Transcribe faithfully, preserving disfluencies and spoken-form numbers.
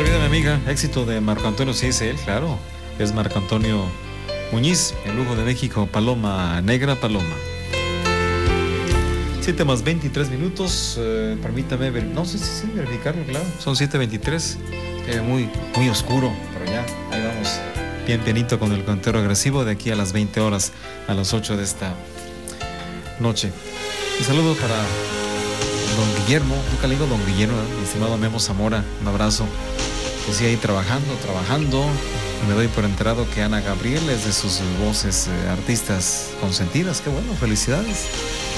la vida, mi amiga. Éxito de Marco Antonio, sí es él, claro. Es Marco Antonio Muñiz, el lujo de México, Paloma Negra, Paloma. siete más veintitrés minutos, eh, permítame ver, no sé si sí, sí, verificarlo, claro. Son siete veintitrés, eh, muy, muy oscuro, pero ya, ahí vamos. Bien pianito con el conteo agresivo de aquí a las veinte horas, a las ocho de esta noche. Un saludo para don Guillermo, nunca le digo don Guillermo, ¿eh? Mi estimado Memo Zamora, un abrazo. Que sigue ahí trabajando, trabajando. Me doy por enterado que Ana Gabriel es de sus voces eh, artistas consentidas. Qué bueno, felicidades.